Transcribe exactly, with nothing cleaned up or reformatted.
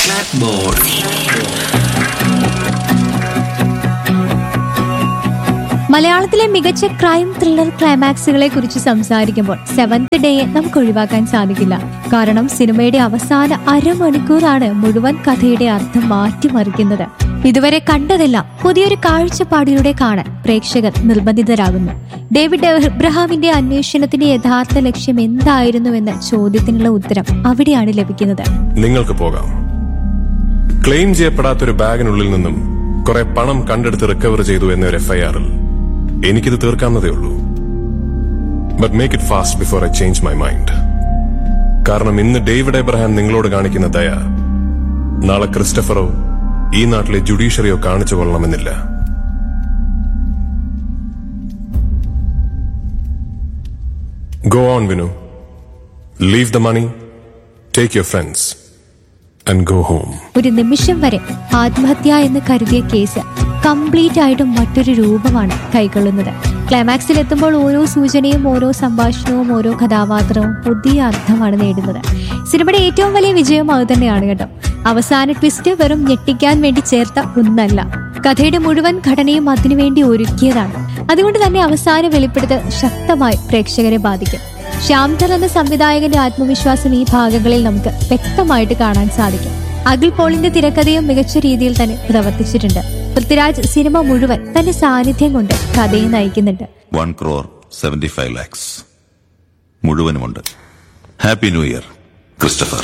മലയാളത്തിലെ മികച്ച crime thriller ക്ലൈമാക്സുകളെ കുറിച്ച് സംസാരിക്കുമ്പോൾ സെവൻത് ഡേയെ നമുക്ക് ഒഴിവാക്കാൻ സാധിക്കില്ല. കാരണം സിനിമയുടെ അവസാന അരമണിക്കൂറാണ് മുഴുവൻ കഥയുടെ അർത്ഥം മാറ്റിമറിക്കുന്നത്. ഇതുവരെ കണ്ടതെല്ലാം പുതിയൊരു കാഴ്ചപ്പാടിലൂടെ കാണാൻ പ്രേക്ഷകർ നിർബന്ധിതരാകുന്നു. ഡേവിഡ് എബ്രഹാമിന്റെ അന്വേഷണത്തിന്റെ യഥാർത്ഥ ലക്ഷ്യം എന്തായിരുന്നുവെന്ന ചോദ്യത്തിനുള്ള ഉത്തരം അവിടെയാണ് ലഭിക്കുന്നത്. നിങ്ങൾക്ക് പോകാം. ക്ലെയിം ചെയ്യപ്പെടാത്തൊരു ബാഗിനുള്ളിൽ നിന്നും കുറെ പണം കണ്ടെടുത്ത് റിക്കവർ ചെയ്തു എന്ന ഒരു എഫ്ഐആറിൽ എനിക്കിത് തീർക്കാവുന്നതേ ഉള്ളൂ. But make it fast before I change my mind. കാരണം ഇന്ന് ഡേവിഡ് എബ്രഹാം നിങ്ങളോട് കാണിക്കുന്ന ദയ നാളെ ക്രിസ്റ്റഫറോ ഈ നാട്ടിലെ ജുഡീഷ്യറിയോ കാണിച്ചു കൊള്ളണമെന്നില്ല. Go on, Vinu. Leave the money, take your friends, and go home. ഒരു നിമിഷം വരെ ആത്മഹത്യ എന്ന് കരുതിയ കേസ് കംപ്ലീറ്റ് ആയിട്ടും മറ്റൊരു രൂപമാണ് കൈക്കൊള്ളുന്നത്. ക്ലൈമാക്സിൽ എത്തുമ്പോൾ ഓരോ സൂചനയും ഓരോ സംഭാഷണവും ഓരോ കഥാപാത്രവും പുതിയ അർത്ഥമാണ് നേടുന്നത്. സിനിമയുടെ ഏറ്റവും വലിയ വിജയം അത് തന്നെയാണ് കേട്ടോ. അവസാന ട്വിസ്റ്റ് വെറും ഞെട്ടിക്കാൻ വേണ്ടി ചേർത്ത ഒന്നല്ല, കഥയുടെ മുഴുവൻ ഘടനയും അതിനുവേണ്ടി ഒരുക്കിയതാണ്. അതുകൊണ്ട് തന്നെ അവസാന വെളിപ്പെടുത്തൽ ശക്തമായി പ്രേക്ഷകരെ ബാധിക്കും. ശ്യാംധർ എന്ന സംവിധായകന്റെ ആത്മവിശ്വാസം ഈ ഭാഗങ്ങളിൽ നമുക്ക് വ്യക്തമായിട്ട് കാണാൻ സാധിക്കും. അഖിൽ പോളിന്റെ തിരക്കഥയും മികച്ച രീതിയിൽ തന്നെ പ്രവർത്തിച്ചിട്ടുണ്ട്. പൃഥ്വിരാജ് സിനിമ മുഴുവൻ തന്റെ സാന്നിധ്യം കൊണ്ട് കഥയെ നയിക്കുന്നുണ്ട്. One crore seventy five lakhs മുഴുവനുമുണ്ട്. Happy new year Christopher.